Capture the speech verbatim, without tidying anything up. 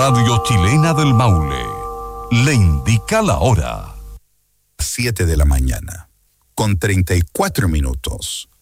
Radio Chilena del Maule le indica la hora. siete de la mañana, con treinta y cuatro minutos.